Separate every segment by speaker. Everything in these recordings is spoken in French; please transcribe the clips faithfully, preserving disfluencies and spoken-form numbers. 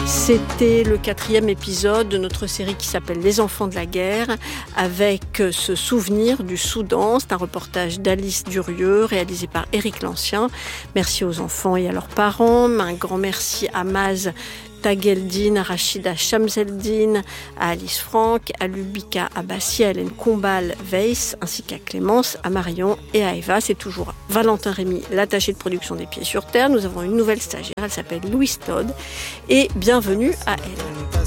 Speaker 1: C'était le quatrième épisode de notre série qui s'appelle Les enfants de la guerre, avec ce souvenir du Soudan. C'est un reportage d'Alice Durieux, réalisé par Éric Lancien. Merci aux enfants et à leurs parents. Un grand merci à Maz Tageldine, à Rachida Chamseldine, à Alice Franck, à Lubika Abbassi, à Hélène Combal-Weiss, ainsi qu'à Clémence, à Marion et à Eva. C'est toujours Valentin Rémy, l'attaché de production des Pieds sur Terre. Nous avons une nouvelle stagiaire, elle s'appelle Louise Todd. Et bienvenue à elle.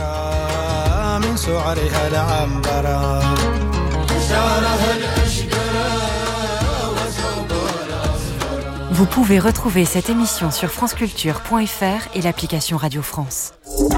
Speaker 2: Vous pouvez retrouver cette émission sur franceculture point f r et l'application Radio France.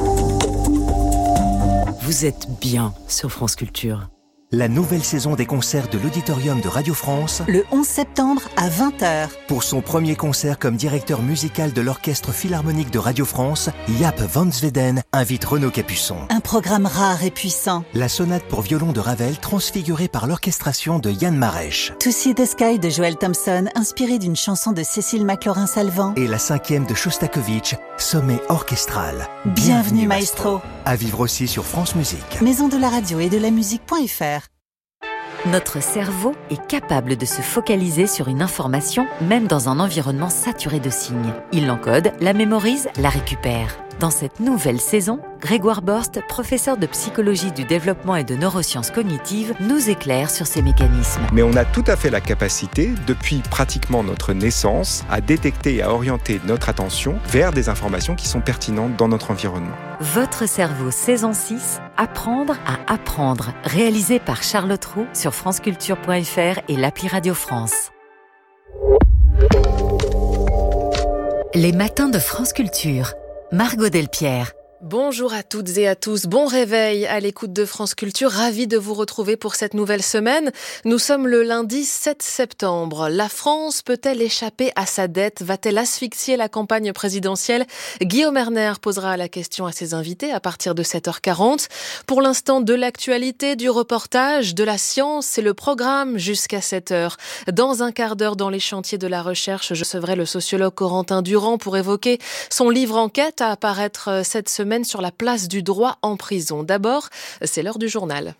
Speaker 3: Vous êtes bien sur France Culture.
Speaker 4: La nouvelle saison des concerts de l'Auditorium de Radio France,
Speaker 5: le onze septembre à vingt heures.
Speaker 4: Pour son premier concert comme directeur musical de l'Orchestre Philharmonique de Radio France, Jaap van Zweden invite Renaud Capuçon.
Speaker 5: Un programme rare et puissant.
Speaker 4: La sonate pour violon de Ravel transfigurée par l'orchestration de Yann Marèche.
Speaker 5: To See the Sky de Joel Thompson, inspiré d'une chanson de Cécile McLaurin-Salvant.
Speaker 4: Et la cinquième de Shostakovich, Sommet orchestral.
Speaker 5: Bienvenue, Bienvenue maestro. maestro.
Speaker 4: À vivre aussi sur France Musique.
Speaker 5: Maison de la radio et de la musique.fr.
Speaker 2: Notre cerveau est capable de se focaliser sur une information, même dans un environnement saturé de signes. Il l'encode, la mémorise, la récupère. Dans cette nouvelle saison, Grégoire Borst, professeur de psychologie du développement et de neurosciences cognitives, nous éclaire sur ces mécanismes.
Speaker 6: Mais on a tout à fait la capacité, depuis pratiquement notre naissance, à détecter et à orienter notre attention vers des informations qui sont pertinentes dans notre environnement.
Speaker 2: Votre cerveau, saison six, Apprendre à apprendre, réalisé par Charlotte Roux sur franceculture point f r et l'appli Radio France. Les matins de France Culture. Margot Delpierre.
Speaker 7: Bonjour à toutes et à tous, bon réveil à l'écoute de France Culture, ravi de vous retrouver pour cette nouvelle semaine. Nous sommes le lundi sept septembre. La France peut-elle échapper à sa dette? Va-t-elle asphyxier la campagne présidentielle? Guillaume Erner posera la question à ses invités à partir de sept heures quarante. Pour l'instant, de l'actualité, du reportage, de la science, c'est le programme jusqu'à sept heures. Dans un quart d'heure, dans les chantiers de la recherche, je recevrai le sociologue Corentin Durand pour évoquer son livre Enquête à apparaître cette semaine sur la place du droit en prison. D'abord, c'est l'heure du journal.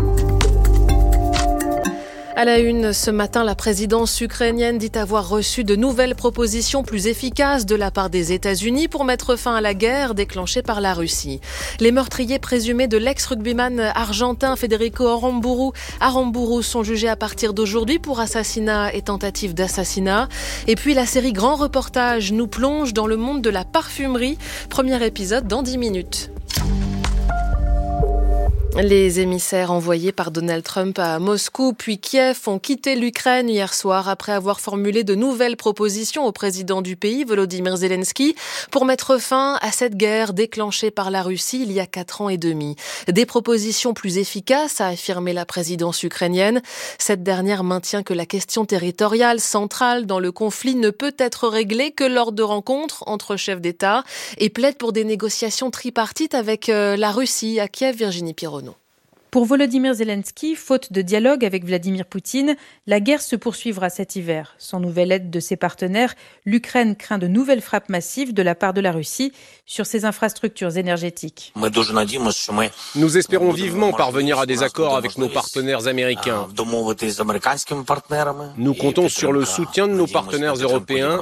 Speaker 7: À la une, ce matin, la présidence ukrainienne dit avoir reçu de nouvelles propositions plus efficaces de la part des États-Unis pour mettre fin à la guerre déclenchée par la Russie. Les meurtriers présumés de l'ex-rugbyman argentin Federico Aramburu, Aramburu sont jugés à partir d'aujourd'hui pour assassinat et tentative d'assassinat. Et puis la série Grand Reportage nous plonge dans le monde de la parfumerie. Premier épisode dans dix minutes. Les émissaires envoyés par Donald Trump à Moscou puis Kiev ont quitté l'Ukraine hier soir après avoir formulé de nouvelles propositions au président du pays, Volodymyr Zelensky, pour mettre fin à cette guerre déclenchée par la Russie il y a quatre ans et demi. Des propositions plus efficaces, a affirmé la présidence ukrainienne. Cette dernière maintient que la question territoriale centrale dans le conflit ne peut être réglée que lors de rencontres entre chefs d'État et plaide pour des négociations tripartites avec la Russie à Kiev. Virginie Pironneau.
Speaker 8: Pour Volodymyr Zelensky, faute de dialogue avec Vladimir Poutine, la guerre se poursuivra cet hiver. Sans nouvelle aide de ses partenaires, l'Ukraine craint de nouvelles frappes massives de la part de la Russie sur ses infrastructures énergétiques.
Speaker 9: Nous espérons vivement parvenir à des accords avec nos partenaires américains. Nous comptons sur le soutien de nos partenaires européens.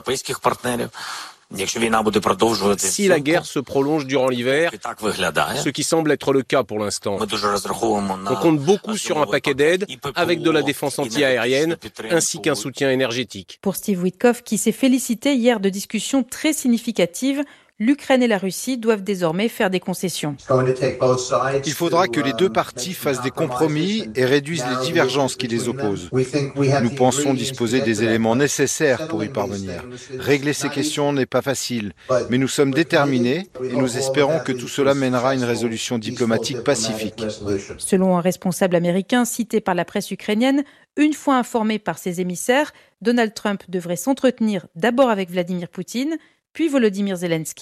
Speaker 9: Si la guerre se prolonge durant l'hiver, ce qui semble être le cas pour l'instant, on compte beaucoup sur un paquet d'aides avec de la défense anti-aérienne ainsi qu'un soutien énergétique.
Speaker 8: Pour Steve Witkoff, qui s'est félicité hier de discussions très significatives, l'Ukraine et la Russie doivent désormais faire des concessions.
Speaker 10: Il faudra que les deux parties fassent des compromis et réduisent les divergences qui les opposent. Nous pensons disposer des éléments nécessaires pour y parvenir. Régler ces questions n'est pas facile, mais nous sommes déterminés et nous espérons que tout cela mènera à une résolution diplomatique pacifique.
Speaker 8: Selon un responsable américain cité par la presse ukrainienne, une fois informé par ses émissaires, Donald Trump devrait s'entretenir d'abord avec Vladimir Poutine, puis Volodymyr Zelensky,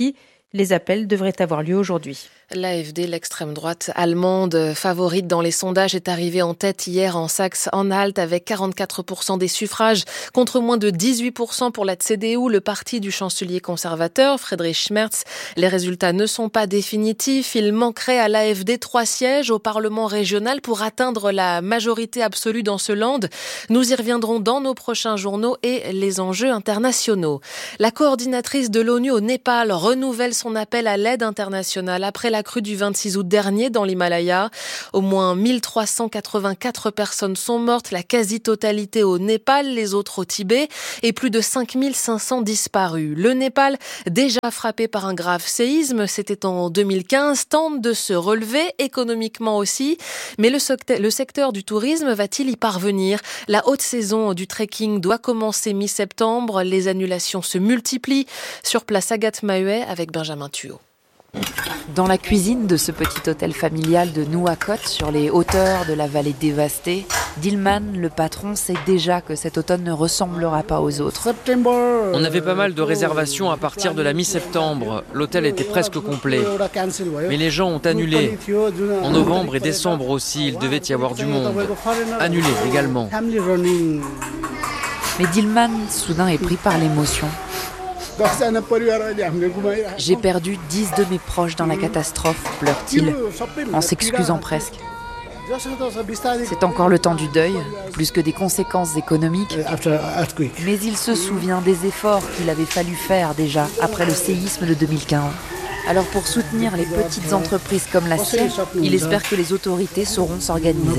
Speaker 8: Les appels devraient avoir lieu aujourd'hui.
Speaker 7: L'A F D, l'extrême droite allemande, favorite dans les sondages, est arrivée en tête hier en Saxe-Anhalt avec quarante-quatre pour cent des suffrages, contre moins de dix-huit pour cent pour la C D U, le parti du chancelier conservateur Friedrich Merz. Les résultats ne sont pas définitifs. Il manquerait à l'A F D trois sièges au Parlement régional pour atteindre la majorité absolue dans ce land. Nous y reviendrons dans nos prochains journaux et les enjeux internationaux. La coordinatrice de l'ONU au Népal renouvelle son appel à l'aide internationale après la crue du vingt-six août dernier dans l'Himalaya. Au moins mille trois cent quatre-vingt-quatre personnes sont mortes, la quasi-totalité au Népal, les autres au Tibet, et plus de cinq mille cinq cents disparus. Le Népal, déjà frappé par un grave séisme, c'était en deux mille quinze, tente de se relever, économiquement aussi. Mais le secteur, le secteur du tourisme va-t-il y parvenir ? La haute saison du trekking doit commencer mi-septembre. Les annulations se multiplient. Sur place, Agathe Maheuet avec Benjamin Thuot.
Speaker 11: Dans la cuisine de ce petit hôtel familial de Nouakchott, sur les hauteurs de la vallée dévastée, Dilman, le patron, sait déjà que cet automne ne ressemblera pas aux autres.
Speaker 12: On avait pas mal de réservations à partir de la mi-septembre. L'hôtel était presque complet. Mais les gens ont annulé. En novembre et décembre aussi, il devait y avoir du monde. Annulé également.
Speaker 11: Mais Dilman, soudain, est pris par l'émotion. J'ai perdu dix de mes proches dans la catastrophe, pleure-t-il, en s'excusant presque. C'est encore le temps du deuil, plus que des conséquences économiques. Mais il se souvient des efforts qu'il avait fallu faire déjà après le séisme de deux mille quinze. Alors pour soutenir les petites entreprises comme la sienne, il espère que les autorités sauront s'organiser.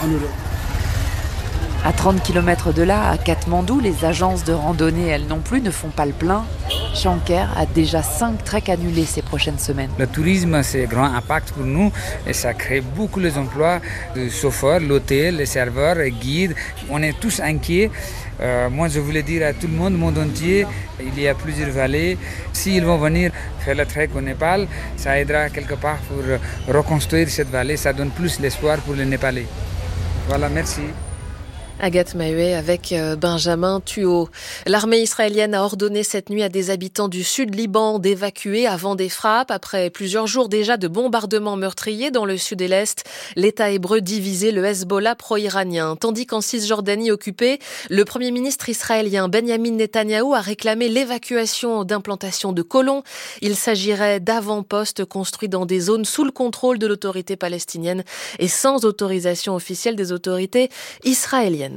Speaker 11: À trente kilomètres de là, à Katmandou, les agences de randonnée, elles non plus, ne font pas le plein. Shanker a déjà cinq treks annulés ces prochaines semaines.
Speaker 13: Le tourisme, c'est un grand impact pour nous et ça crée beaucoup les emplois de chauffeurs, l'hôtel, les serveurs, les guides. On est tous inquiets. Euh, moi, je voulais dire à tout le monde, le monde entier, il y a plusieurs vallées. S'ils vont venir faire le trek au Népal, ça aidera quelque part pour reconstruire cette vallée. Ça donne plus l'espoir pour les Népalais. Voilà, merci.
Speaker 7: Agathe Maheuet avec Benjamin Thuot. L'armée israélienne a ordonné cette nuit à des habitants du sud Liban d'évacuer avant des frappes. Après plusieurs jours déjà de bombardements meurtriers dans le sud et l'est, l'État hébreu divisé, le Hezbollah pro-iranien. Tandis qu'en Cisjordanie occupée, le Premier ministre israélien Benjamin Netanyahou a réclamé l'évacuation d'implantations de colons. Il s'agirait d'avant-postes construits dans des zones sous le contrôle de l'autorité palestinienne et sans autorisation officielle des autorités israéliennes.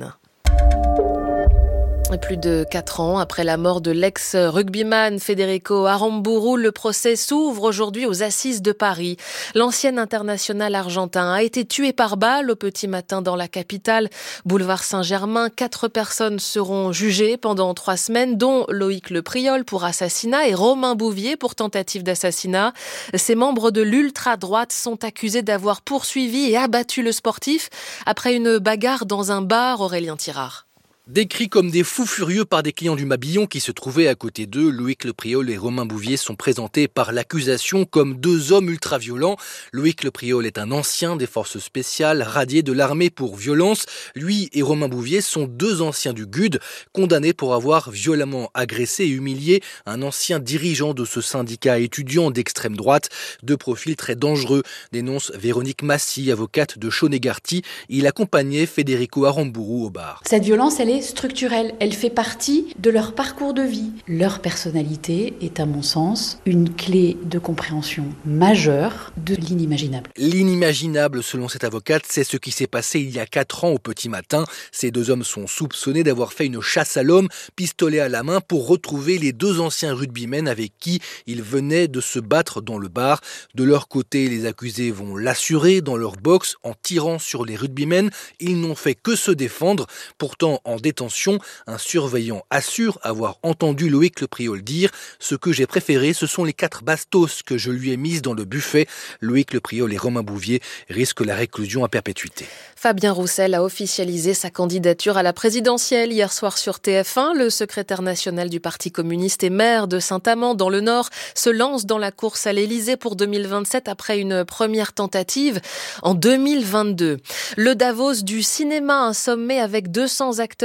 Speaker 7: Plus de quatre ans après la mort de l'ex-rugbyman Federico Aramburu, le procès s'ouvre aujourd'hui aux assises de Paris. L'ancien international argentin a été tué par balle au petit matin dans la capitale, boulevard Saint-Germain. Quatre personnes seront jugées pendant trois semaines, dont Loïc Le Priol pour assassinat et Romain Bouvier pour tentative d'assassinat. Ces membres de l'ultra-droite sont accusés d'avoir poursuivi et abattu le sportif après une bagarre dans un bar. Aurélien Tirard.
Speaker 14: Décrits comme des fous furieux par des clients du Mabillon qui se trouvaient à côté d'eux, Loïc Le Priol et Romain Bouvier sont présentés par l'accusation comme deux hommes ultra-violents. Loïc Le Priol est un ancien des forces spéciales, radié de l'armée pour violence. Lui et Romain Bouvier sont deux anciens du G U D, condamnés pour avoir violemment agressé et humilié un ancien dirigeant de ce syndicat étudiant d'extrême droite. Deux profils très dangereux, dénonce Véronique Massy, avocate de Chaunégarty. Il accompagnait Federico Aramburu au bar.
Speaker 15: Cette violence, elle est structurelle, elle fait partie de leur parcours de vie. Leur personnalité est, à mon sens, une clé de compréhension majeure de l'inimaginable.
Speaker 14: L'inimaginable, selon cette avocate, c'est ce qui s'est passé il y a quatre ans au petit matin. Ces deux hommes sont soupçonnés d'avoir fait une chasse à l'homme, pistolet à la main, pour retrouver les deux anciens rugbymen avec qui ils venaient de se battre dans le bar. De leur côté, les accusés vont l'assurer dans leur box en tirant sur les rugbymen. Ils n'ont fait que se défendre. Pourtant, en détention, un surveillant assure avoir entendu Loïc Le Priol dire « Ce que j'ai préféré, ce sont les quatre bastos que je lui ai mises dans le buffet ». Loïc Le Priol et Romain Bouvier risquent la réclusion à perpétuité.
Speaker 7: Fabien Roussel a officialisé sa candidature à la présidentielle hier soir sur T F un. Le secrétaire national du Parti communiste et maire de Saint-Amand dans le Nord se lance dans la course à l'Élysée pour deux mille vingt-sept après une première tentative en deux mille vingt-deux. Le Davos du cinéma, un sommet avec deux cents acteurs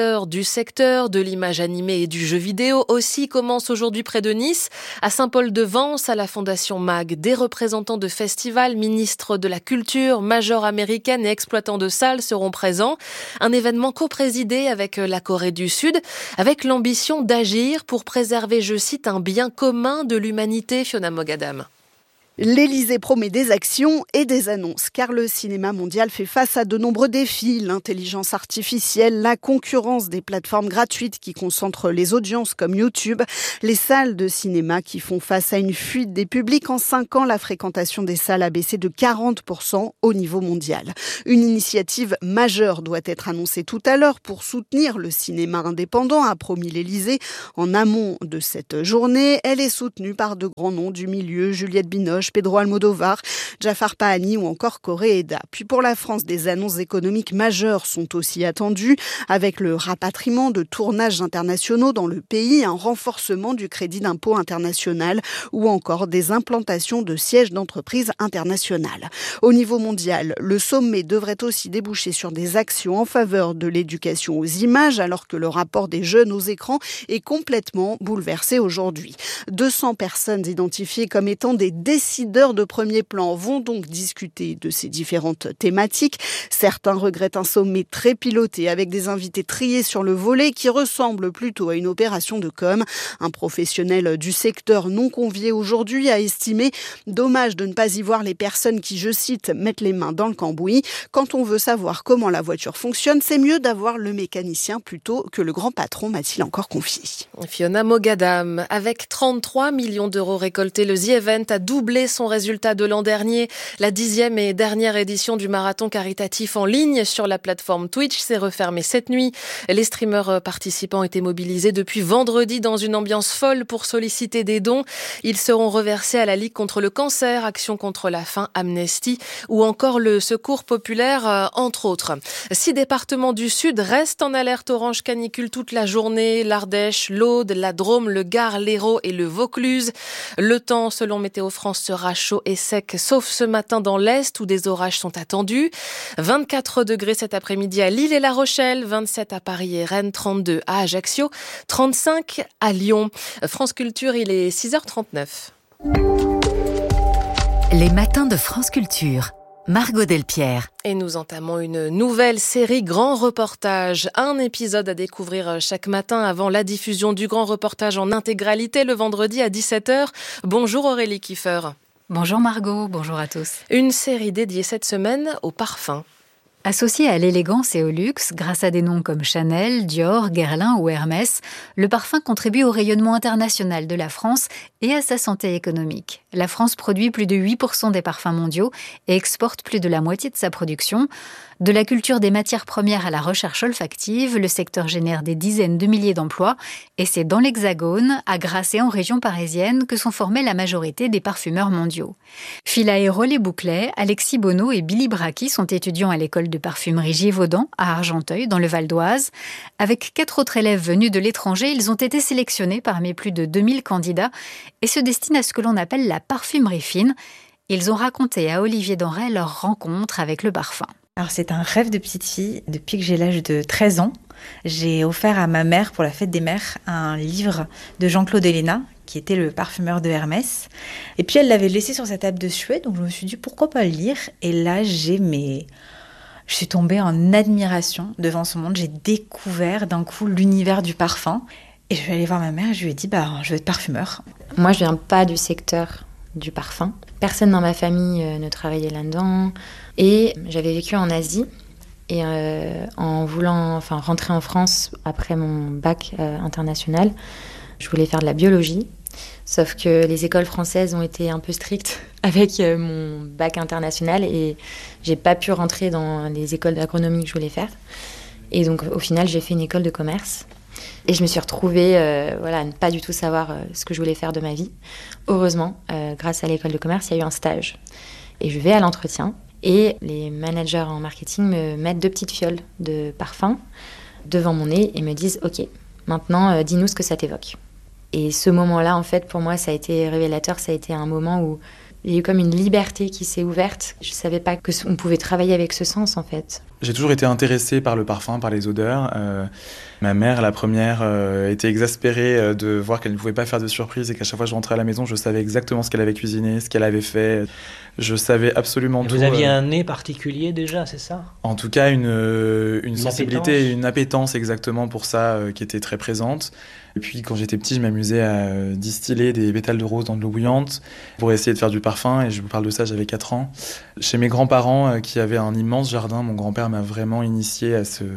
Speaker 7: acteurs du secteur de l'image animée et du jeu vidéo aussi commencent aujourd'hui près de Nice. À Saint-Paul-de-Vence, à la Fondation MAG, des représentants de festivals, ministres de la Culture, majors américaines et exploitants de salles seront présents. Un événement coprésidé avec la Corée du Sud, avec l'ambition d'agir pour préserver, je cite, un bien commun de l'humanité, Fiona Mogadam.
Speaker 16: L'Élysée promet des actions et des annonces, car le cinéma mondial fait face à de nombreux défis. L'intelligence artificielle, la concurrence des plateformes gratuites qui concentrent les audiences comme YouTube, les salles de cinéma qui font face à une fuite des publics. En cinq ans, la fréquentation des salles a baissé de quarante pour cent au niveau mondial. Une initiative majeure doit être annoncée tout à l'heure pour soutenir le cinéma indépendant, a promis l'Élysée. En amont de cette journée, elle est soutenue par de grands noms du milieu, Juliette Binoche, Pedro Almodovar, Jafar Pahani ou encore Koreeda. Puis pour la France, des annonces économiques majeures sont aussi attendues, avec le rapatriement de tournages internationaux dans le pays, un renforcement du crédit d'impôt international ou encore des implantations de sièges d'entreprises internationales. Au niveau mondial, le sommet devrait aussi déboucher sur des actions en faveur de l'éducation aux images, alors que le rapport des jeunes aux écrans est complètement bouleversé aujourd'hui. deux cents personnes identifiées comme étant des décideurs de premier plan vont donc discuter de ces différentes thématiques. Certains regrettent un sommet très piloté avec des invités triés sur le volet qui ressemble plutôt à une opération de com. Un professionnel du secteur non convié aujourd'hui a estimé « dommage de ne pas y voir les personnes qui, je cite, mettent les mains dans le cambouis. Quand on veut savoir comment la voiture fonctionne, c'est mieux d'avoir le mécanicien plutôt que le grand patron », m'a-t-il encore confié.
Speaker 7: Fiona Mogadam, avec trente-trois millions d'euros récoltés, le The Event a doublé son résultat de l'an dernier. La dixième et dernière édition du marathon caritatif en ligne sur la plateforme Twitch s'est refermée cette nuit. Les streamers participants étaient mobilisés depuis vendredi dans une ambiance folle pour solliciter des dons. Ils seront reversés à la Ligue contre le cancer, Action contre la faim, Amnesty ou encore le Secours populaire, entre autres. Six départements du Sud restent en alerte orange canicule toute la journée. L'Ardèche, l'Aude, la Drôme, le Gard, l'Hérault et le Vaucluse. Le temps, selon Météo France, sera chaud et sec, sauf ce matin dans l'Est où des orages sont attendus. vingt-quatre degrés cet après-midi à Lille et La Rochelle, vingt-sept à Paris et Rennes, trente-deux à Ajaccio, trente-cinq à Lyon. France Culture, il est six heures trente-neuf.
Speaker 2: Les matins de France Culture. Margot Delpierre.
Speaker 7: Et nous entamons une nouvelle série Grand Reportage. Un épisode à découvrir chaque matin avant la diffusion du Grand Reportage en intégralité le vendredi à dix-sept heures. Bonjour Aurélie Kiefer.
Speaker 17: Bonjour Margot, bonjour à tous.
Speaker 7: Une série dédiée cette semaine au parfum.
Speaker 17: Associé à l'élégance et au luxe, grâce à des noms comme Chanel, Dior, Guerlain ou Hermès, le parfum contribue au rayonnement international de la France et à sa santé économique. La France produit plus de huit pour cent des parfums mondiaux et exporte plus de la moitié de sa production. De la culture des matières premières à la recherche olfactive, le secteur génère des dizaines de milliers d'emplois et c'est dans l'Hexagone, à Grasse et en région parisienne, que sont formés la majorité des parfumeurs mondiaux. Philae Rollet-Bouclet, Alexis Bonneau et Billy Bracchi sont étudiants à l'école de parfumerie Gévaudan à Argenteuil, dans le Val d'Oise. Avec quatre autres élèves venus de l'étranger, ils ont été sélectionnés parmi plus de deux mille candidats et se destinent à ce que l'on appelle la parfumerie fine. Ils ont raconté à Olivier Denray leur rencontre avec le parfum.
Speaker 18: Alors c'est un rêve de petite fille. Depuis que j'ai l'âge de treize ans, j'ai offert à ma mère, pour la fête des mères, un livre de Jean-Claude Ellena, qui était le parfumeur de Hermès. Et puis elle l'avait laissé sur sa table de chevet, donc je me suis dit pourquoi pas le lire. Et là j'ai mes... Je suis tombée en admiration devant son monde. J'ai découvert d'un coup l'univers du parfum. Et je suis allée voir ma mère et je lui ai dit bah, je veux être parfumeur.
Speaker 19: Moi, je viens pas du secteur du parfum. Personne dans ma famille euh, ne travaillait là-dedans. Et j'avais vécu en Asie. Et euh, en voulant enfin, rentrer en France après mon bac euh, international, je voulais faire de la biologie. Sauf que les écoles françaises ont été un peu strictes avec euh, mon bac international et j'ai pas pu rentrer dans les écoles d'agronomie que je voulais faire. Et donc au final, j'ai fait une école de commerce. Et je me suis retrouvée euh, voilà, à ne pas du tout savoir euh, ce que je voulais faire de ma vie. Heureusement, euh, grâce à l'école de commerce, il y a eu un stage. Et je vais à l'entretien et les managers en marketing me mettent deux petites fioles de parfum devant mon nez et me disent « Ok, maintenant, euh, dis-nous ce que ça t'évoque ». Et ce moment-là, en fait, pour moi, ça a été révélateur. Ça a été un moment où Il y a eu comme une liberté qui s'est ouverte. Je ne savais pas qu'on pouvait travailler avec ce sens, en fait.
Speaker 20: J'ai toujours été intéressée par le parfum, par les odeurs. Euh, ma mère, la première, euh, était exaspérée de voir qu'elle ne pouvait pas faire de surprise et qu'à chaque fois que je rentrais à la maison, je savais exactement ce qu'elle avait cuisiné, ce qu'elle avait fait. Je savais absolument
Speaker 21: et
Speaker 20: tout.
Speaker 21: Vous aviez
Speaker 20: euh...
Speaker 21: un nez particulier déjà, c'est ça ?
Speaker 20: En tout cas, une, une, une sensibilité,
Speaker 21: appétence.
Speaker 20: une appétence exactement pour ça euh, qui était très présente. Et puis quand j'étais petit, je m'amusais à distiller des pétales de rose dans de l'eau bouillante pour essayer de faire du parfum. Et je vous parle de ça, j'avais quatre ans. Chez mes grands-parents euh, qui avaient un immense jardin, mon grand-père m'a vraiment initié à, ce,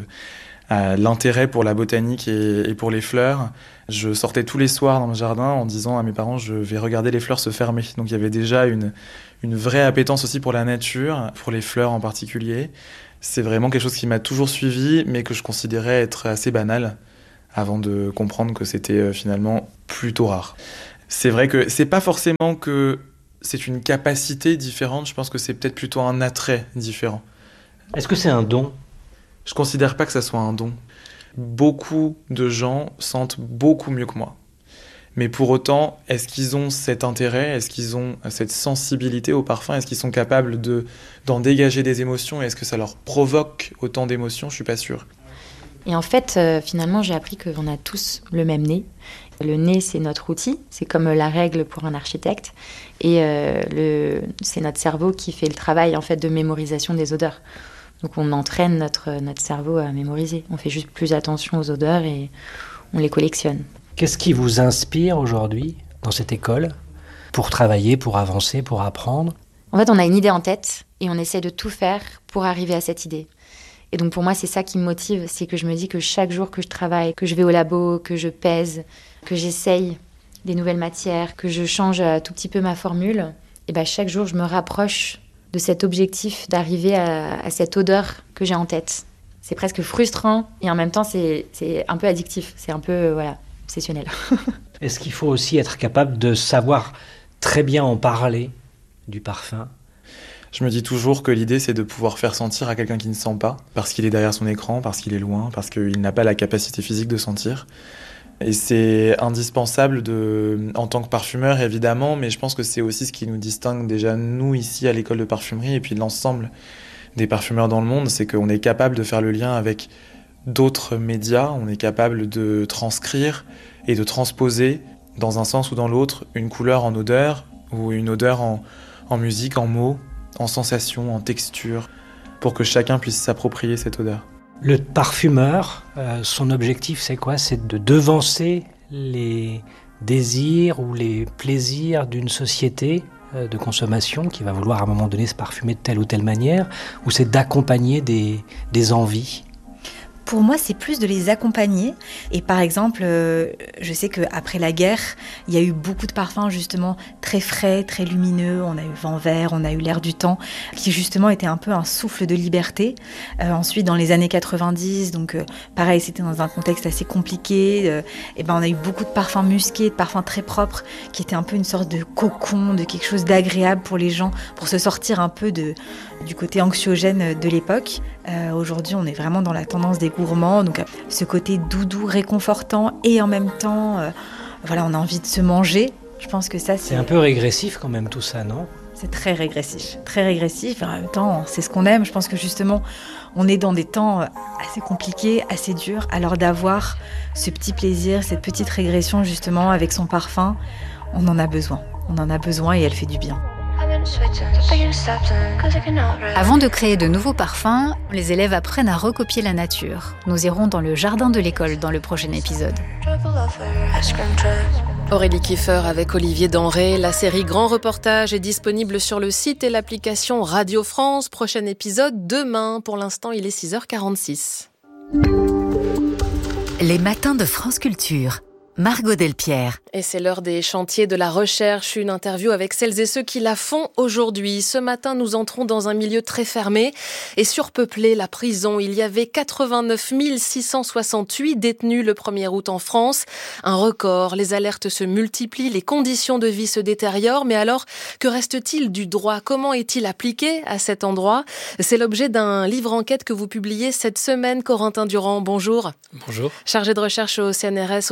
Speaker 20: à l'intérêt pour la botanique et, et pour les fleurs. Je sortais tous les soirs dans le jardin en disant à mes parents, je vais regarder les fleurs se fermer. Donc il y avait déjà une, une vraie appétence aussi pour la nature, pour les fleurs en particulier. C'est vraiment quelque chose qui m'a toujours suivi, mais que je considérais être assez banal, avant de comprendre que c'était finalement plutôt rare. C'est vrai que c'est pas forcément que c'est une capacité différente, je pense que c'est peut-être plutôt un attrait différent.
Speaker 21: Est-ce que c'est un don ?
Speaker 20: Je considère pas que ça soit un don. Beaucoup de gens sentent beaucoup mieux que moi. Mais pour autant, est-ce qu'ils ont cet intérêt ? Est-ce qu'ils ont cette sensibilité au parfum ? Est-ce qu'ils sont capables de, d'en dégager des émotions ? Et est-ce que ça leur provoque autant d'émotions ? Je suis pas sûr.
Speaker 19: Et en fait, euh, finalement, j'ai appris qu'on a tous le même nez. Le nez, c'est notre outil, c'est comme la règle pour un architecte. Et euh, le, c'est notre cerveau qui fait le travail en fait, de mémorisation des odeurs. Donc on entraîne notre, notre cerveau à mémoriser. On fait juste plus attention aux odeurs et on les collectionne.
Speaker 21: Qu'est-ce qui vous inspire aujourd'hui dans cette école pour travailler, pour avancer, pour apprendre ?
Speaker 19: En fait, on a une idée en tête et on essaie de tout faire pour arriver à cette idée. Et donc pour moi, c'est ça qui me motive, c'est que je me dis que chaque jour que je travaille, que je vais au labo, que je pèse, que j'essaye des nouvelles matières, que je change un tout petit peu ma formule, et ben chaque jour je me rapproche de cet objectif d'arriver à, à cette odeur que j'ai en tête. C'est presque frustrant et en même temps c'est, c'est un peu addictif, c'est un peu euh, voilà, obsessionnel.
Speaker 21: Est-ce qu'il faut aussi être capable de savoir très bien en parler du parfum ?
Speaker 20: Je me dis toujours que l'idée, c'est de pouvoir faire sentir à quelqu'un qui ne sent pas, parce qu'il est derrière son écran, parce qu'il est loin, parce qu'il n'a pas la capacité physique de sentir. Et c'est indispensable de, en tant que parfumeur, évidemment, mais je pense que c'est aussi ce qui nous distingue déjà, nous, ici, à l'école de parfumerie, et puis l'ensemble des parfumeurs dans le monde, c'est qu'on est capable de faire le lien avec d'autres médias, on est capable de transcrire et de transposer, dans un sens ou dans l'autre, une couleur en odeur, ou une odeur en, en musique, en mots, en sensation, en texture, pour que chacun puisse s'approprier cette odeur.
Speaker 21: Le parfumeur, euh, son objectif c'est quoi ? C'est de devancer les désirs ou les plaisirs d'une société euh, de consommation qui va vouloir à un moment donné se parfumer de telle ou telle manière, ou c'est d'accompagner des, des envies ?
Speaker 18: Pour moi, c'est plus de les accompagner. Et par exemple, euh, je sais qu'après la guerre, il y a eu beaucoup de parfums justement très frais, très lumineux. On a eu Vent Vert, on a eu L'air du temps, qui justement était un peu un souffle de liberté. Euh, ensuite, dans les années quatre-vingt-dix, donc euh, pareil, c'était dans un contexte assez compliqué. Euh, et ben, on a eu beaucoup de parfums musqués, de parfums très propres, qui étaient un peu une sorte de cocon, de quelque chose d'agréable pour les gens, pour se sortir un peu de, du côté anxiogène de l'époque. Euh, aujourd'hui, on est vraiment dans la tendance des gourmands, donc ce côté doudou, réconfortant, et en même temps, euh, voilà, on a envie de se manger. Je pense que ça, c'est...
Speaker 21: C'est un peu régressif quand même tout ça, non ?
Speaker 18: C'est très régressif, très régressif. En même temps, c'est ce qu'on aime. Je pense que justement, on est dans des temps assez compliqués, assez durs. Alors d'avoir ce petit plaisir, cette petite régression justement avec son parfum, on en a besoin. On en a besoin et elle fait du bien.
Speaker 17: Avant de créer de nouveaux parfums, les élèves apprennent à recopier la nature. Nous irons dans le jardin de l'école dans le prochain épisode.
Speaker 7: Aurélie Kiefer avec Olivier Denré. La série Grand Reportage est disponible sur le site et l'application Radio France. Prochain épisode demain. Pour l'instant, il est six heures quarante-six.
Speaker 2: Les matins de France Culture. Margot Delpierre.
Speaker 7: Et c'est l'heure des chantiers de la recherche, une interview avec celles et ceux qui la font aujourd'hui. Ce matin, nous entrons dans un milieu très fermé et surpeuplé, la prison. Il y avait quatre-vingt-neuf mille six cent soixante-huit détenus le premier août en France. Un record, les alertes se multiplient, les conditions de vie se détériorent. Mais alors, que reste-t-il du droit ? Comment est-il appliqué à cet endroit ? C'est l'objet d'un livre-enquête que vous publiez cette semaine. Corentin Durand, bonjour.
Speaker 22: Bonjour.
Speaker 7: Chargé de recherche au C N R S au sein du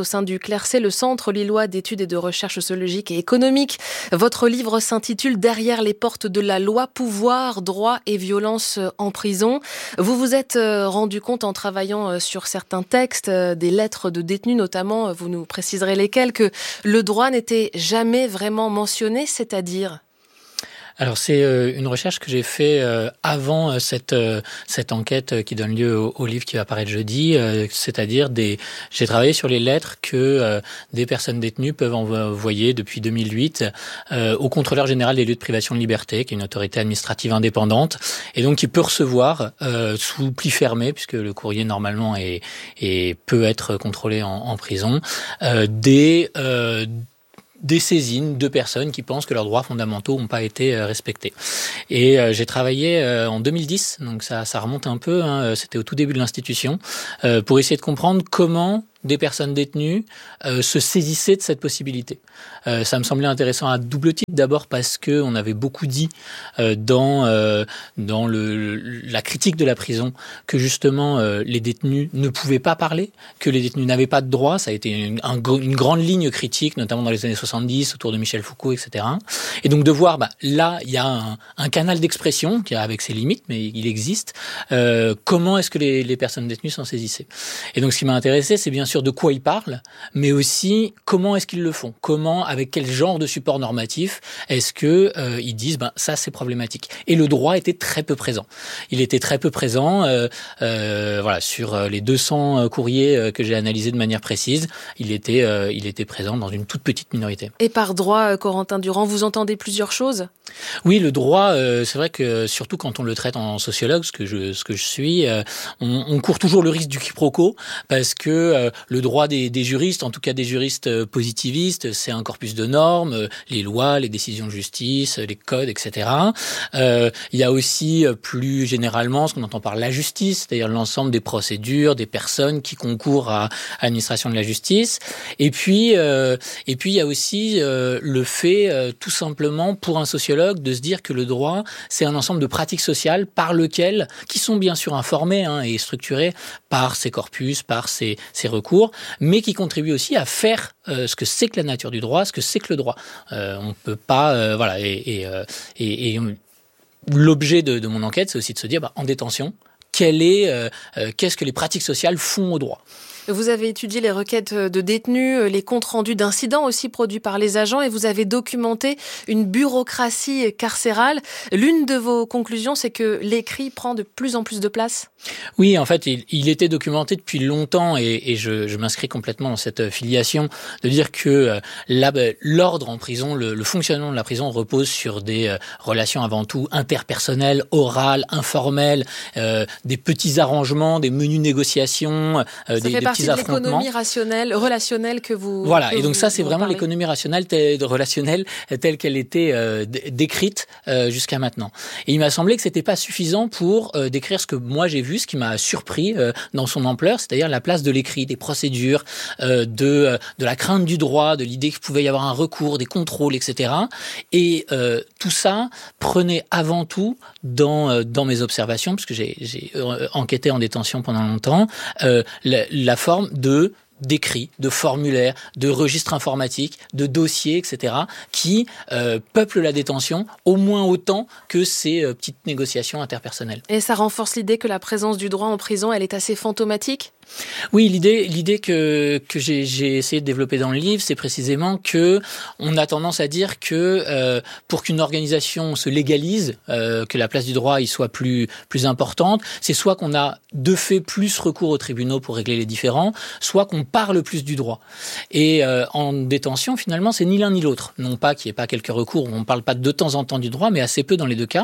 Speaker 7: C L E R C, le Centre lillois d'études et de recherche sociologique et économique. Votre livre s'intitule « Derrière les portes de la loi, pouvoir, droit et violence en prison ». Vous vous êtes rendu compte en travaillant sur certains textes, des lettres de détenus notamment, vous nous préciserez lesquels, que le droit n'était jamais vraiment mentionné, c'est-à-dire ?
Speaker 1: Alors c'est euh, une recherche que j'ai fait euh, avant euh, cette euh, cette enquête qui donne lieu au, au livre qui va paraître jeudi, euh, c'est-à-dire des j'ai travaillé sur les lettres que euh, des personnes détenues peuvent envoyer depuis deux mille huit euh, au contrôleur général des lieux de privation de liberté, qui est une autorité administrative indépendante, et donc qui peut recevoir euh, sous pli fermé, puisque le courrier normalement est et peut être contrôlé en, en prison, euh, des euh, des saisines de personnes qui pensent que leurs droits fondamentaux n'ont pas été respectés. Et euh, j'ai travaillé euh, en deux mille dix, donc ça, ça remonte un peu, hein, c'était au tout début de l'institution, euh, pour essayer de comprendre comment des personnes détenues euh, se saisissaient de cette possibilité. Euh, ça me semblait intéressant à double titre, d'abord parce que on avait beaucoup dit euh, dans euh, dans le, la critique de la prison que justement euh, les détenus ne pouvaient pas parler, que les détenus n'avaient pas de droits. Ça a été une, un, une grande ligne critique, notamment dans les années soixante-dix, autour de Michel Foucault, et cetera. Et donc de voir, bah, là, il y a un, un canal d'expression qui a avec ses limites, mais il existe. Euh, comment est-ce que les, les personnes détenues s'en saisissaient ? Et donc ce qui m'a intéressé, c'est bien sûr de quoi ils parlent, mais aussi comment est-ce qu'ils le font, comment, avec quel genre de support normatif est-ce que euh, ils disent ben ça c'est problématique. Et le droit était très peu présent. Il était très peu présent. Euh, euh, voilà, sur les deux cents courriers que j'ai analysés de manière précise, il était euh, il était présent dans une toute petite minorité.
Speaker 7: Et par droit, Corentin Durand, vous entendez plusieurs choses ?
Speaker 1: Oui, le droit, euh, c'est vrai que surtout quand on le traite en sociologue, ce que je ce que je suis, euh, on, on court toujours le risque du quiproquo parce que euh, le droit des, des juristes, en tout cas des juristes positivistes, c'est un corpus de normes, les lois, les décisions de justice, les codes, et cetera. Euh, il y a aussi plus généralement ce qu'on entend par la justice, c'est-à-dire l'ensemble des procédures, des personnes qui concourent à, à l'administration de la justice. Et puis, euh, et puis il y a aussi euh, le fait, euh, tout simplement, pour un sociologue, de se dire que le droit, c'est un ensemble de pratiques sociales par lequel, qui sont bien sûr informées hein, et structurées par ces corpus, par ces, ces recours, mais qui contribue aussi à faire euh, ce que c'est que la nature du droit, ce que c'est que le droit. Euh, on peut pas, euh, voilà, et, et, euh, et, et l'objet de, de mon enquête, c'est aussi de se dire, bah, en détention, quel est, euh, euh, qu'est-ce que les pratiques sociales font au droit ?
Speaker 7: Vous avez étudié les requêtes de détenus, les comptes rendus d'incidents aussi produits par les agents et vous avez documenté une bureaucratie carcérale. L'une de vos conclusions, c'est que l'écrit prend de plus en plus de place ?
Speaker 1: Oui, en fait, il, il était documenté depuis longtemps et, et je, je m'inscris complètement dans cette filiation de dire que euh, la, l'ordre en prison, le, le fonctionnement de la prison repose sur des euh, relations avant tout interpersonnelles, orales, informelles, euh, des petits arrangements, des menus négociations, euh, des, des petits
Speaker 7: de l'économie rationnelle, relationnelle que vous...
Speaker 1: Voilà,
Speaker 7: que
Speaker 1: et donc
Speaker 7: vous,
Speaker 1: ça, c'est vraiment
Speaker 7: parlez.
Speaker 1: l'économie rationnelle, telle, relationnelle telle qu'elle était euh, décrite euh, jusqu'à maintenant. Et il m'a semblé que c'était pas suffisant pour euh, décrire ce que moi j'ai vu, ce qui m'a surpris euh, dans son ampleur, c'est-à-dire la place de l'écrit, des procédures, euh, de, euh, de la crainte du droit, de l'idée qu'il pouvait y avoir un recours, des contrôles, et cetera. Et euh, tout ça prenait avant tout, dans, euh, dans mes observations, parce que j'ai, j'ai euh, enquêté en détention pendant longtemps, euh, la, la forme de d'écrits, de formulaires, de registres informatiques, de dossiers, et cetera, qui euh, peuplent la détention au moins autant que ces euh, petites négociations interpersonnelles.
Speaker 7: Et ça renforce l'idée que la présence du droit en prison, elle est assez fantomatique ?
Speaker 1: Oui, l'idée, l'idée que que j'ai, j'ai essayé de développer dans le livre, c'est précisément que on a tendance à dire que euh, pour qu'une organisation se légalise, euh, que la place du droit y soit plus plus importante, c'est soit qu'on a de fait plus recours aux tribunaux pour régler les différends, soit qu'on parle plus du droit. Et euh, en détention, finalement, c'est ni l'un ni l'autre. Non pas qu'il n'y ait pas quelques recours où on ne parle pas de temps en temps du droit, mais assez peu dans les deux cas.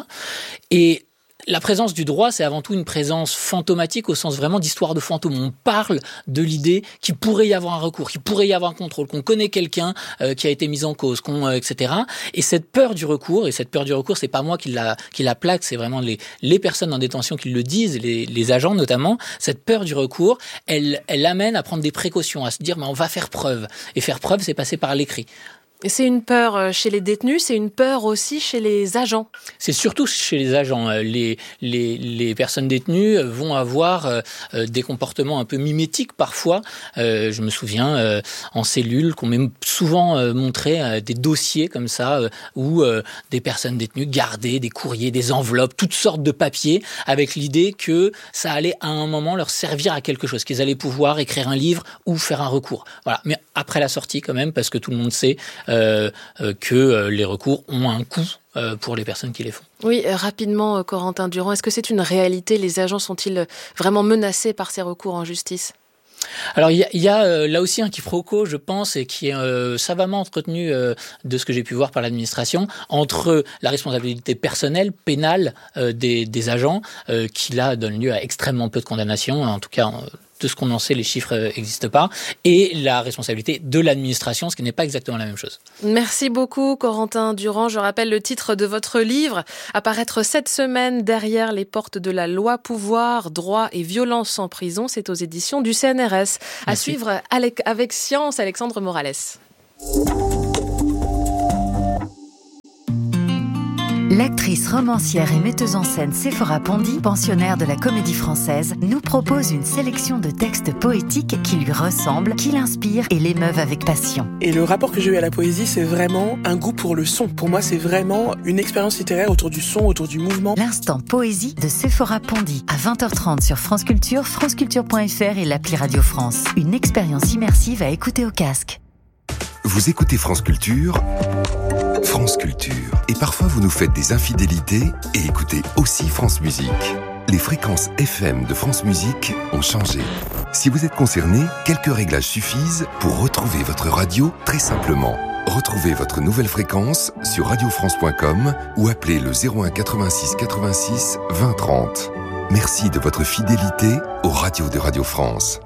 Speaker 1: Et la présence du droit, c'est avant tout une présence fantomatique au sens vraiment d'histoire de fantôme. On parle de l'idée qu'il pourrait y avoir un recours, qu'il pourrait y avoir un contrôle, qu'on connaît quelqu'un euh, qui a été mis en cause, qu'on, euh, et cetera. Et cette peur du recours, et cette peur du recours, c'est pas moi qui la, qui la plaque, c'est vraiment les, les personnes en détention qui le disent, les, les agents notamment. Cette peur du recours, elle, elle amène à prendre des précautions, à se dire, mais on va faire preuve. Et faire preuve, c'est passer par l'écrit.
Speaker 7: Et c'est une peur chez les détenus, c'est une peur aussi chez les agents.
Speaker 1: C'est surtout chez les agents. Les, les, les personnes détenues vont avoir euh, des comportements un peu mimétiques parfois. Euh, je me souviens, euh, en cellule, qu'on m'a souvent euh, montré euh, des dossiers comme ça, euh, où euh, des personnes détenues gardaient des courriers, des enveloppes, toutes sortes de papiers, avec l'idée que ça allait à un moment leur servir à quelque chose, qu'ils allaient pouvoir écrire un livre ou faire un recours. Voilà. Mais après la sortie quand même, parce que tout le monde sait euh, euh, que euh, les recours ont un coût euh, pour les personnes qui les font.
Speaker 7: Oui, euh, rapidement, euh, Corentin Durand, est-ce que c'est une réalité? Les agents sont-ils vraiment menacés par ces recours en justice?
Speaker 1: Alors il y a, y a euh, là aussi un quiproquo, je pense, et qui est euh, savamment entretenu euh, de ce que j'ai pu voir par l'administration, entre la responsabilité personnelle, pénale euh, des, des agents, euh, qui là donne lieu à extrêmement peu de condamnations, en tout cas de ce qu'on en sait, les chiffres n'existent pas, et la responsabilité de l'administration, ce qui n'est pas exactement la même chose.
Speaker 7: Merci beaucoup, Corentin Durand. Je rappelle le titre de votre livre, à paraître cette semaine, Derrière les portes de la loi, pouvoir, droit et violence en prison. C'est aux éditions du C N R S. À Merci. Suivre avec Science, Alexandre Morales.
Speaker 2: L'actrice, romancière et metteuse en scène Séphora Pondy, pensionnaire de la Comédie Française, nous propose une sélection de textes poétiques qui lui ressemblent, qui l'inspirent et l'émeuvent avec passion.
Speaker 3: Et le rapport que j'ai eu à la poésie, c'est vraiment un goût pour le son. Pour moi, c'est vraiment une expérience littéraire autour du son, autour du mouvement.
Speaker 2: L'instant poésie de Séphora Pondy, à vingt heures trente sur France Culture, franceculture point f r et l'appli Radio France. Une expérience immersive à écouter au casque.
Speaker 22: Vous écoutez France Culture, France Culture. Et parfois vous nous faites des infidélités et écoutez aussi France Musique. Les fréquences F M de France Musique ont changé. Si vous êtes concerné, quelques réglages suffisent pour retrouver votre radio très simplement. Retrouvez votre nouvelle fréquence sur radio france point com ou appelez le zéro un quatre-vingt-six quatre-vingt-six vingt trente. Merci de votre fidélité aux radios de Radio France.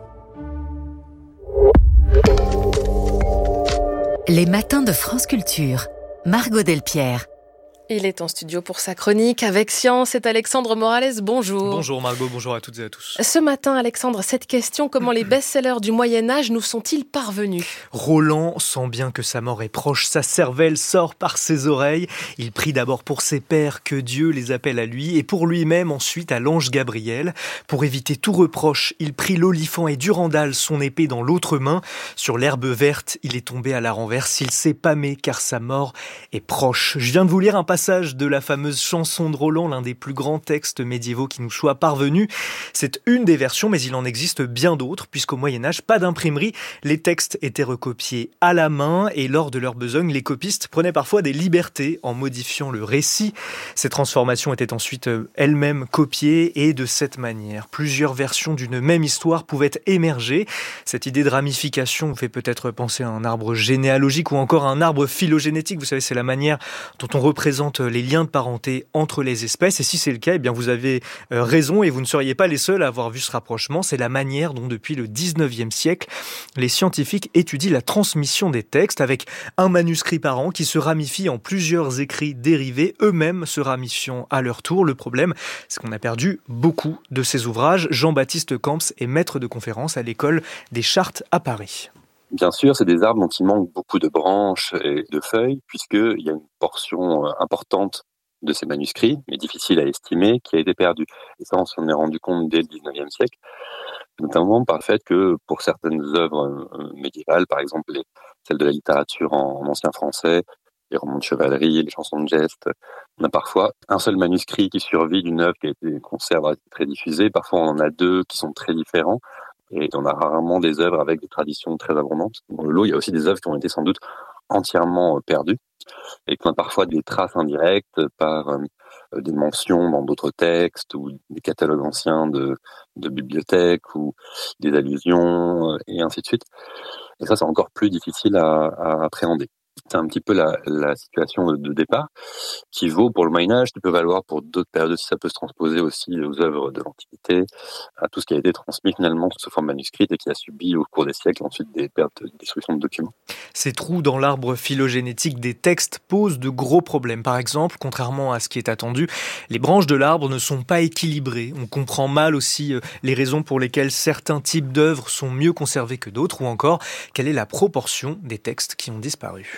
Speaker 2: Les matins de France Culture. Margot Delpierre.
Speaker 7: Il est en studio pour sa chronique avec Science. C'est Alexandre Morales. Bonjour.
Speaker 23: Bonjour Margot, bonjour à toutes et à tous.
Speaker 7: Ce matin, Alexandre, cette question, comment les best-sellers du Moyen-Âge nous sont-ils parvenus?
Speaker 23: Roland sent bien que sa mort est proche. Sa cervelle sort par ses oreilles. Il prie d'abord pour ses pères que Dieu les appelle à lui et pour lui-même ensuite à l'ange Gabriel. Pour éviter tout reproche, il prit l'olifant et Durandal, son épée dans l'autre main. Sur l'herbe verte, il est tombé à la renverse. Il s'est pâmé car sa mort est proche. Je viens de vous lire un passage de la fameuse chanson de Roland, l'un des plus grands textes médiévaux qui nous soit parvenu. C'est une des versions, mais il en existe bien d'autres, puisqu'au Moyen-Âge, pas d'imprimerie. Les textes étaient recopiés à la main et lors de leur besogne, les copistes prenaient parfois des libertés en modifiant le récit. Ces transformations étaient ensuite elles-mêmes copiées et de cette manière, plusieurs versions d'une même histoire pouvaient émerger. Cette idée de ramification vous fait peut-être penser à un arbre généalogique ou encore à un arbre phylogénétique. Vous savez, c'est la manière dont on représente les liens de parenté entre les espèces. Et si c'est le cas, eh bien vous avez raison et vous ne seriez pas les seuls à avoir vu ce rapprochement. C'est la manière dont, depuis le dix-neuvième siècle, les scientifiques étudient la transmission des textes avec un manuscrit par an qui se ramifie en plusieurs écrits dérivés, eux-mêmes se ramifiant à leur tour. Le problème, c'est qu'on a perdu beaucoup de ces ouvrages. Jean-Baptiste Camps est maître de conférence à l'école des Chartes à Paris.
Speaker 24: Bien sûr, c'est des arbres dont il manque beaucoup de branches et de feuilles, puisqu'il y a une portion importante de ces manuscrits, mais difficile à estimer, qui a été perdue. Et ça, on s'en est rendu compte dès le dix-neuvième siècle, notamment par le fait que pour certaines œuvres médiévales, par exemple les, celles de la littérature en, en ancien français, les romans de chevalerie, les chansons de geste, on a parfois un seul manuscrit qui survit d'une œuvre qui a été conservée, très diffusée. Parfois, on en a deux qui sont très différents. Et on a rarement des œuvres avec des traditions très abondantes. Dans le lot, il y a aussi des œuvres qui ont été sans doute entièrement perdues et qu'on a parfois des traces indirectes par euh, des mentions dans d'autres textes ou des catalogues anciens de, de bibliothèques ou des allusions euh, et ainsi de suite. Et ça, c'est encore plus difficile à, à appréhender. C'est un petit peu la, la situation de, de départ qui vaut pour le Moyen-Âge, qui peut valoir pour d'autres périodes si ça peut se transposer aussi aux œuvres de l'Antiquité, à tout ce qui a été transmis finalement sous forme manuscrite et qui a subi au cours des siècles ensuite des pertes de destruction de documents.
Speaker 23: Ces trous dans l'arbre phylogénétique des textes posent de gros problèmes. Par exemple, contrairement à ce qui est attendu, les branches de l'arbre ne sont pas équilibrées. On comprend mal aussi les raisons pour lesquelles certains types d'œuvres sont mieux conservés que d'autres, ou encore quelle est la proportion des textes qui ont disparu.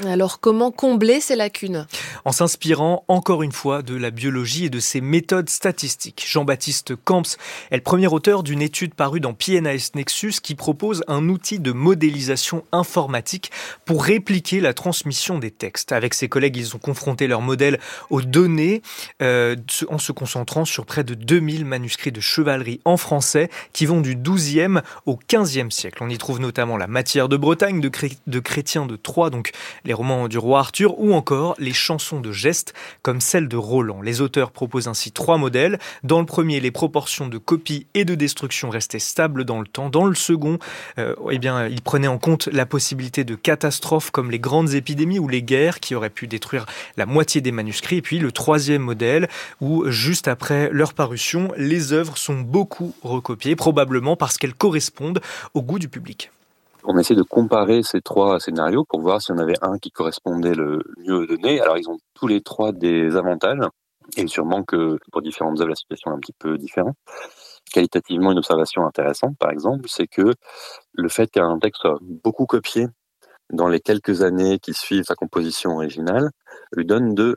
Speaker 7: Alors comment combler ces lacunes ?
Speaker 23: En s'inspirant encore une fois de la biologie et de ses méthodes statistiques. Jean-Baptiste Camps est le premier auteur d'une étude parue dans P N A S Nexus qui propose un outil de modélisation informatique pour répliquer la transmission des textes. Avec ses collègues, ils ont confronté leur modèle aux données euh, en se concentrant sur près de deux mille manuscrits de chevalerie en français qui vont du douzième au quinzième siècle. On y trouve notamment la Matière de Bretagne de, Cré- de Chrétien de Troyes, donc les romans du roi Arthur, ou encore les chansons de gestes comme celle de Roland. Les auteurs proposent ainsi trois modèles. Dans le premier, les proportions de copie et de destruction restaient stables dans le temps. Dans le second, euh, eh bien, ils prenaient en compte la possibilité de catastrophes comme les grandes épidémies ou les guerres qui auraient pu détruire la moitié des manuscrits. Et puis le troisième modèle, où juste après leur parution, les œuvres sont beaucoup recopiées, probablement parce qu'elles correspondent au goût du public.
Speaker 24: On essaie de comparer ces trois scénarios pour voir s'il y en avait un qui correspondait le mieux aux données. Alors, ils ont tous les trois des avantages, et sûrement que pour différentes œuvres, la situation est un petit peu différente. Qualitativement, une observation intéressante, par exemple, c'est que le fait qu'un texte soit beaucoup copié dans les quelques années qui suivent sa composition originale lui donne de